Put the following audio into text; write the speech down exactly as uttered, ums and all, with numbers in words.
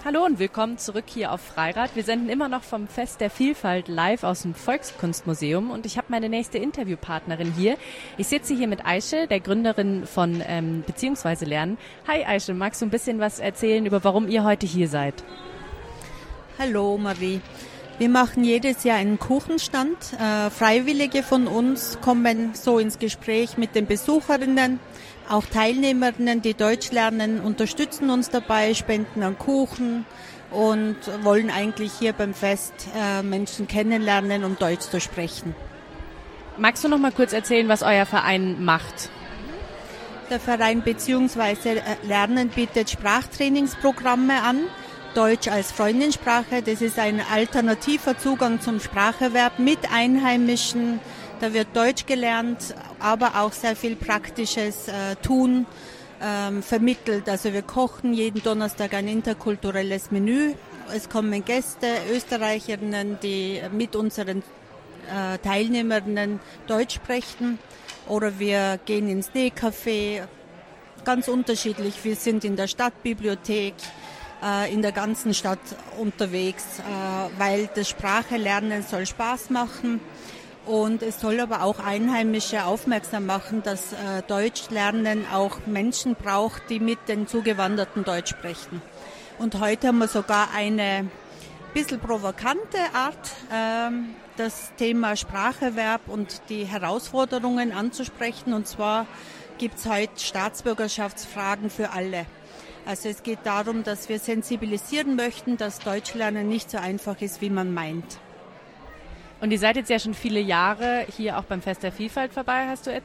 Hallo und willkommen zurück hier auf Freirad. Wir senden immer noch vom Fest der Vielfalt live aus dem Volkskunstmuseum und ich habe meine nächste Interviewpartnerin hier. Ich sitze hier mit Aische, der Gründerin von ähm, Beziehungsweise Lernen. Hi Aische, magst du ein bisschen was erzählen über warum ihr heute hier seid? Hallo Marie. Wir machen jedes Jahr einen Kuchenstand. Äh, Freiwillige von uns kommen so ins Gespräch mit den Besucherinnen. Auch Teilnehmerinnen, die Deutsch lernen, unterstützen uns dabei, spenden an Kuchen und wollen eigentlich hier beim Fest äh, Menschen kennenlernen, um Deutsch zu sprechen. Magst du noch mal kurz erzählen, was euer Verein macht? Der Verein Beziehungsweise Lernen bietet Sprachtrainingsprogramme an. Deutsch als Freundensprache, das ist ein alternativer Zugang zum Spracherwerb mit Einheimischen. Da wird Deutsch gelernt, aber auch sehr viel praktisches äh, Tun ähm, vermittelt. Also wir kochen jeden Donnerstag ein interkulturelles Menü. Es kommen Gäste, Österreicherinnen, die mit unseren äh, Teilnehmerinnen Deutsch sprechen. Oder wir gehen ins Nähcafé, ganz unterschiedlich. Wir sind in der Stadtbibliothek, äh, in der ganzen Stadt unterwegs, äh, weil das Sprachelernen soll Spaß machen. Und es soll aber auch Einheimische aufmerksam machen, dass äh, Deutschlernen auch Menschen braucht, die mit den Zugewanderten Deutsch sprechen. Und heute haben wir sogar eine bisschen provokante Art, ähm, das Thema Spracherwerb und die Herausforderungen anzusprechen. Und zwar gibt es heute Staatsbürgerschaftsfragen für alle. Also es geht darum, dass wir sensibilisieren möchten, dass Deutschlernen nicht so einfach ist, wie man meint. Und ihr seid jetzt ja schon viele Jahre hier auch beim Fest der Vielfalt vorbei, hast du